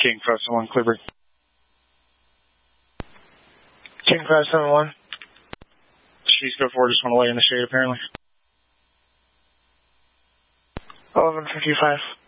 King 571, Clearbridge. King 571. She's go forward, just want to lay in the shade apparently. 1155.